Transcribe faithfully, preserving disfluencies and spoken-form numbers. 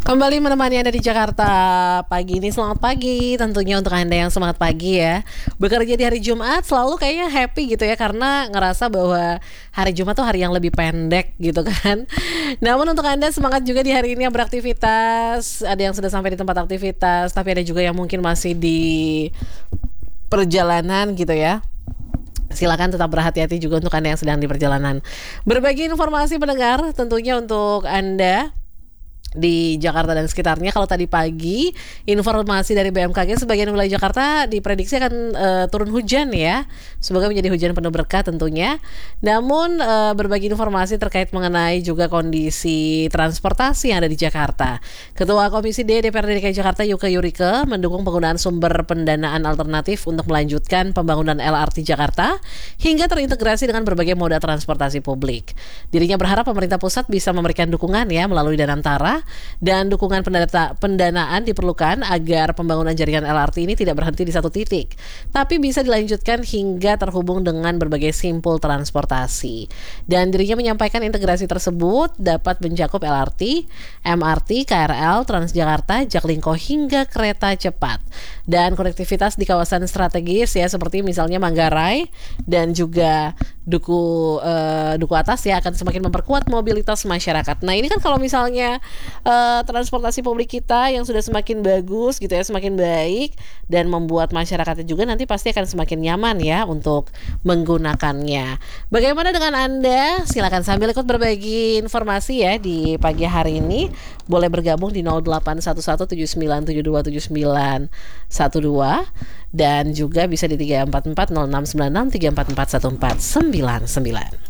Kembali menemani Anda di Jakarta pagi ini. Selamat pagi tentunya untuk Anda yang semangat pagi ya. Bekerja di hari Jumat selalu kayaknya happy gitu ya, karena ngerasa bahwa hari Jumat tuh hari yang lebih pendek gitu kan. Namun untuk Anda semangat juga di hari ini yang beraktivitas, ada yang sudah sampai di tempat aktivitas, tapi ada juga yang mungkin masih di perjalanan gitu ya. Silakan tetap berhati-hati juga untuk Anda yang sedang di perjalanan. Berbagi informasi pendengar tentunya untuk Anda di Jakarta dan sekitarnya. Kalau tadi pagi informasi dari B M K G, sebagian wilayah Jakarta diprediksi akan uh, turun hujan ya. Semoga menjadi hujan penuh berkah tentunya. Namun uh, berbagi informasi terkait mengenai juga kondisi transportasi yang ada di Jakarta. Ketua Komisi D D P R D D K I Jakarta Yuke Yurike mendukung penggunaan sumber pendanaan alternatif untuk melanjutkan pembangunan L R T Jakarta hingga terintegrasi dengan berbagai moda transportasi publik. Dirinya berharap pemerintah pusat bisa memberikan dukungan ya melalui Danantara, dan dukungan pendana- pendanaan diperlukan agar pembangunan jaringan L R T ini tidak berhenti di satu titik, tapi bisa dilanjutkan hingga terhubung dengan berbagai simpul transportasi. Dan dirinya menyampaikan integrasi tersebut dapat mencakup L R T, M R T, K R L, Transjakarta, Jaklingko hingga kereta cepat. Dan konektivitas di kawasan strategis ya, seperti misalnya Manggarai dan juga Duku uh, Duku Atas ya, akan semakin memperkuat mobilitas masyarakat. Nah ini kan kalau misalnya uh, transportasi publik kita yang sudah semakin bagus gitu ya, semakin baik dan membuat masyarakatnya juga nanti pasti akan semakin nyaman ya untuk menggunakannya. Bagaimana dengan Anda? Silakan sambil ikut berbagi informasi ya di pagi hari ini. Boleh bergabung di nol delapan satu satu tujuh sembilan tujuh dua tujuh sembilan satu dua dan juga bisa di tiga empat empat nol enam sembilan enam tiga empat empat satu empat sembilan sembilan.